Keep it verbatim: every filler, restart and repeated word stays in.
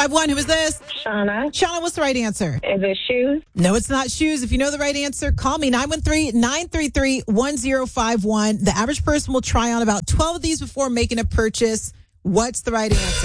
five one. Who is this? Shauna. Shauna, what's the right answer? Is it shoes? No, it's not shoes. If you know the right answer, call me nine one three, nine three three, one zero five one. The average person will try on about twelve of these before making a purchase. What's the right answer?